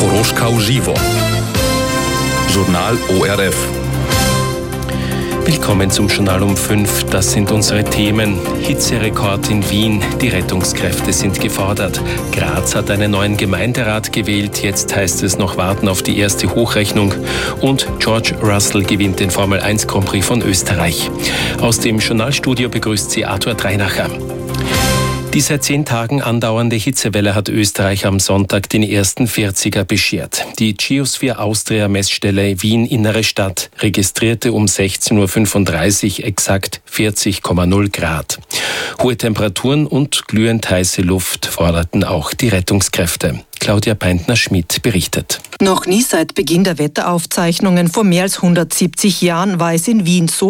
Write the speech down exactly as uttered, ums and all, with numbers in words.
Koroška uživo. Journal O R F. Willkommen zum Journal um fünf. Das sind unsere Themen. Hitzerekord in Wien. Die Rettungskräfte sind gefordert. Graz hat einen neuen Gemeinderat gewählt. Jetzt heißt es noch warten auf die erste Hochrechnung. Und George Russell gewinnt den Formel eins Grand Prix von Österreich. Aus dem Journalstudio begrüßt sie Arthur Dreinacher. Die seit zehn Tagen andauernde Hitzewelle hat Österreich am Sonntag den ersten vierziger beschert. Die Geosphere Austria Messstelle Wien Innere Stadt registrierte um sechzehn Uhr fünfunddreißig exakt vierzig Komma null Grad. Hohe Temperaturen und glühend heiße Luft forderten auch die Rettungskräfte. Claudia Peintner-Schmidt berichtet. Noch nie seit Beginn der Wetteraufzeichnungen vor mehr als hundertsiebzig Jahren war es in Wien so